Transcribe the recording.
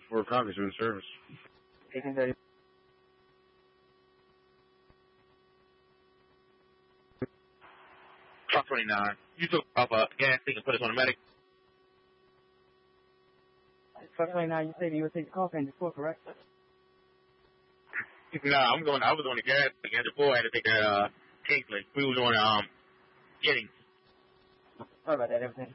for Congressman service. 1830. Truck 29. You took off a gas thing and put us on a medic. Truck 29, you said you would take the call sign before, correct? Nah, I was on the gas thing before I had to take that, Kingsley. We was on, Jennings. Sorry about that, everything.